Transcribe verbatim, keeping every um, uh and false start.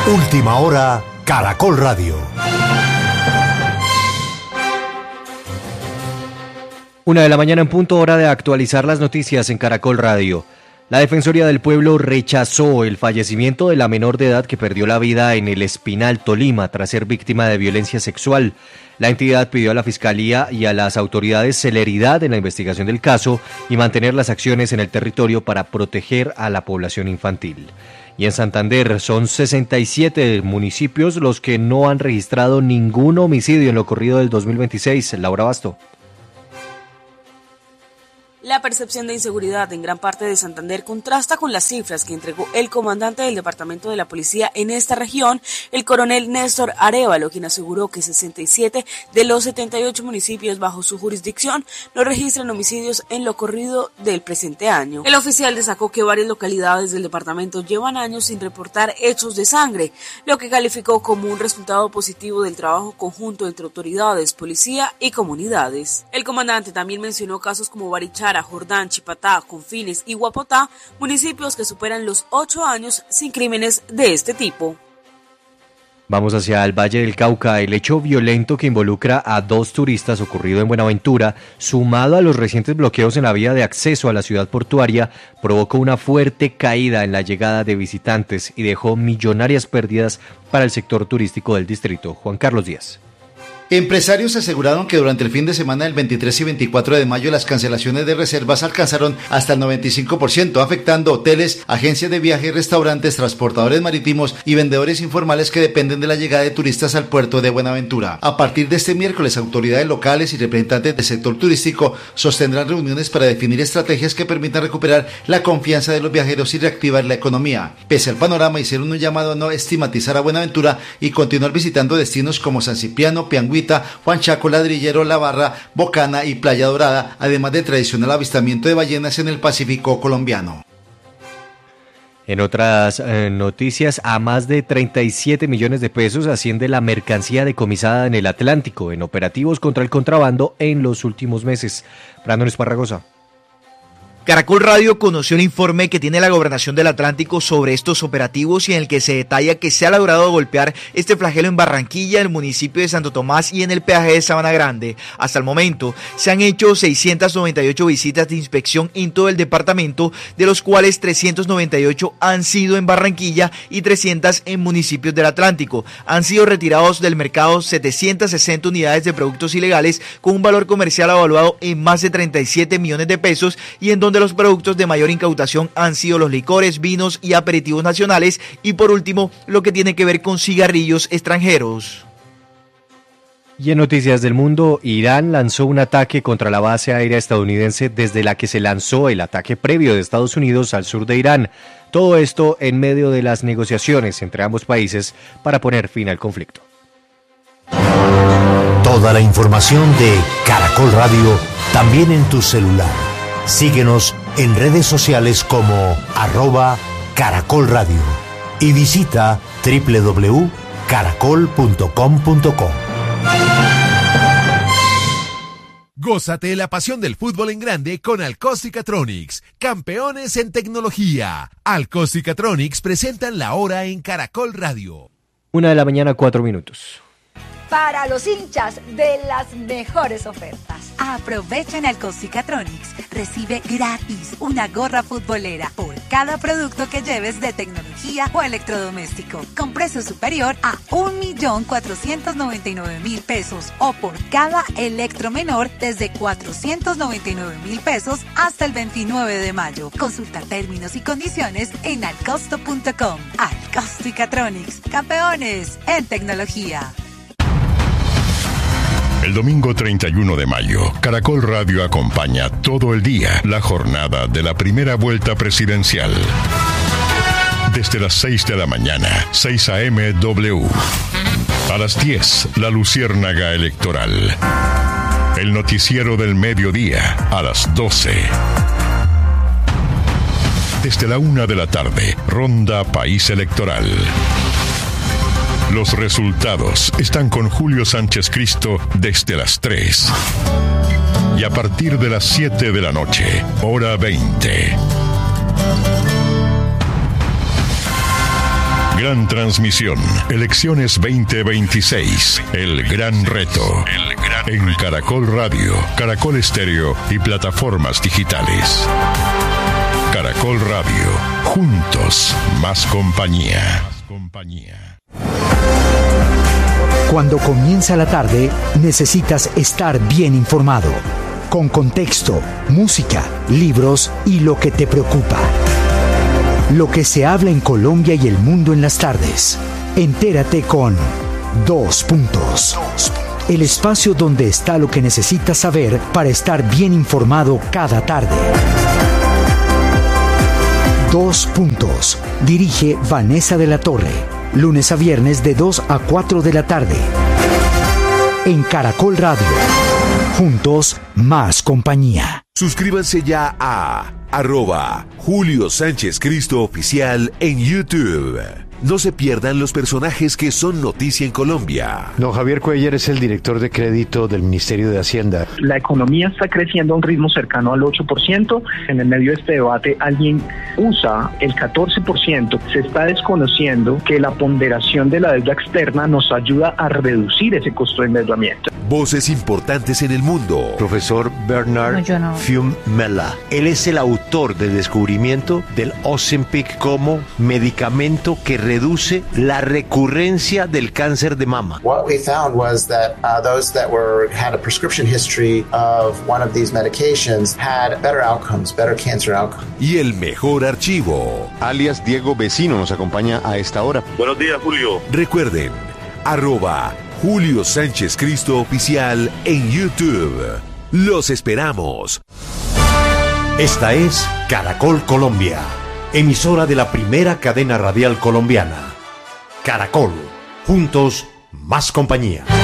Última hora, Caracol Radio. Una de la mañana en punto, hora de actualizar las noticias en Caracol Radio. La Defensoría del Pueblo rechazó el fallecimiento de la menor de edad que perdió la vida en El Espinal, Tolima, tras ser víctima de violencia sexual. La entidad pidió a la Fiscalía y a las autoridades celeridad en la investigación del caso y mantener las acciones en el territorio para proteger a la población infantil. Y en Santander son sesenta y siete municipios los que no han registrado ningún homicidio en lo corrido del dos mil veintiséis. Laura Basto. La percepción de inseguridad en gran parte de Santander contrasta con las cifras que entregó el comandante del Departamento de la Policía en esta región, el coronel Néstor Arévalo, quien aseguró que sesenta y siete de los setenta y ocho municipios bajo su jurisdicción no registran homicidios en lo corrido del presente año. El oficial destacó que varias localidades del departamento llevan años sin reportar hechos de sangre, lo que calificó como un resultado positivo del trabajo conjunto entre autoridades, policía y comunidades. El comandante también mencionó casos como Barichara, Jordán, Chipatá, Confines y Guapotá, municipios que superan los ocho años sin crímenes de este tipo. Vamos hacia el Valle del Cauca. El hecho violento que involucra a dos turistas ocurrido en Buenaventura, sumado a los recientes bloqueos en la vía de acceso a la ciudad portuaria, provocó una fuerte caída en la llegada de visitantes y dejó millonarias pérdidas para el sector turístico del distrito. Juan Carlos Díaz. Empresarios aseguraron que durante el fin de semana del veintitrés y veinticuatro de mayo las cancelaciones de reservas alcanzaron hasta el noventa y cinco por ciento, afectando hoteles, agencias de viaje, restaurantes, transportadores marítimos y vendedores informales que dependen de la llegada de turistas al puerto de Buenaventura. A partir de este miércoles, autoridades locales y representantes del sector turístico sostendrán reuniones para definir estrategias que permitan recuperar la confianza de los viajeros y reactivar la economía. Pese al panorama, hicieron un llamado a no estigmatizar a Buenaventura y continuar visitando destinos como San Cipriano, Piangüí, Juan Chaco, Ladrillero, La Barra, Bocana y Playa Dorada, además del tradicional avistamiento de ballenas en el Pacífico colombiano. En otras eh, noticias, a más de treinta y siete millones de pesos asciende la mercancía decomisada en el Atlántico en operativos contra el contrabando en los últimos meses. Brandon Esparragosa. Caracol Radio conoció el informe que tiene la Gobernación del Atlántico sobre estos operativos y en el que se detalla que se ha logrado golpear este flagelo en Barranquilla, el municipio de Santo Tomás y en el peaje de Sabana Grande. Hasta el momento se han hecho seiscientas noventa y ocho visitas de inspección en todo el departamento, de los cuales trescientas noventa y ocho han sido en Barranquilla y trescientas en municipios del Atlántico. Han sido retirados del mercado setecientas sesenta unidades de productos ilegales con un valor comercial evaluado en más de treinta y siete millones de pesos y en donde los productos de mayor incautación han sido los licores, vinos y aperitivos nacionales y por último lo que tiene que ver con cigarrillos extranjeros. Y en noticias del mundo, Irán lanzó un ataque contra la base aérea estadounidense desde la que se lanzó el ataque previo de Estados Unidos al sur de Irán. Todo esto en medio de las negociaciones entre ambos países para poner fin al conflicto. Toda la información de Caracol Radio también en tu celular. Síguenos en redes sociales como arroba Caracol Radio y visita doble u doble u doble u punto caracol punto com punto co. Gózate la pasión del fútbol en grande con Alcóstica-Tronics, campeones en tecnología. Alcóstica-Tronics presentan la hora en Caracol Radio. Una de la mañana, cuatro minutos. Para los hinchas de las mejores ofertas. Aprovecha en Alcóstica-Tronics. Recibe gratis una gorra futbolera por cada producto que lleves de tecnología o electrodoméstico, con precio superior a un millón cuatrocientos noventa y nueve mil pesos, o por cada electro menor desde cuatrocientos noventa y nueve mil pesos hasta el veintinueve de mayo. Consulta términos y condiciones en alcosto punto com. Alcóstica-Tronics, campeones en tecnología. El domingo treinta y uno de mayo, Caracol Radio acompaña todo el día la jornada de la primera vuelta presidencial. Desde las seis de la mañana, seis a eme W. A las diez, la Luciérnaga Electoral. El noticiero del mediodía, a las doce. Desde la una de la tarde, Ronda País Electoral. Los resultados están con Julio Sánchez Cristo desde las tres. Y a partir de las siete de la noche, hora veinte. Gran transmisión. Elecciones veinte veintiséis. El gran reto. El gran en Caracol Radio, Caracol Estéreo y plataformas digitales. Caracol Radio. Juntos, más compañía. Más compañía. Cuando comienza la tarde, necesitas estar bien informado, con contexto, música, libros y lo que te preocupa. Lo que se habla en Colombia y el mundo en las tardes. Entérate con Dos Puntos. El espacio donde está lo que necesitas saber para estar bien informado cada tarde. Dos Puntos. Dirige Vanessa de la Torre. Lunes a viernes de dos a cuatro de la tarde. En Caracol Radio. Juntos, más compañía. Suscríbanse ya a arroba Julio Sánchez Cristo Oficial en YouTube. No se pierdan los personajes que son noticia en Colombia. Don Javier Cuellar es el director de crédito del Ministerio de Hacienda. La economía está creciendo a un ritmo cercano al ocho por ciento. En el medio de este debate, alguien usa el catorce por ciento. Se está desconociendo que la ponderación de la deuda externa nos ayuda a reducir ese costo de endeudamiento. Voces importantes en el mundo. Profesor Bernard no, no. Fiumella. Él es el autor del descubrimiento del Ozempic como medicamento que reduce la recurrencia del cáncer de mama. What we found was that uh, those that were had a prescription history of one of these medications had better outcomes, better cancer outcomes. Y el mejor archivo. Alias Diego Vecino nos acompaña a esta hora. Buenos días, Julio. Recuerden, arroba Julio Sánchez Cristo Oficial en YouTube. Los esperamos. Esta es Caracol Colombia, emisora de la primera cadena radial colombiana. Caracol, juntos, más compañía.